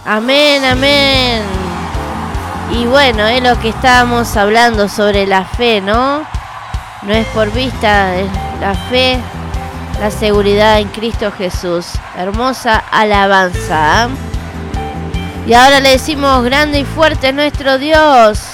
Amén, amén. Y bueno, es lo que estábamos hablando sobre la fe, ¿no? No es por vista, es la fe, la seguridad en Cristo Jesús. Hermosa alabanza, ¿eh? Y ahora le decimos: grande y fuerte es nuestro Dios.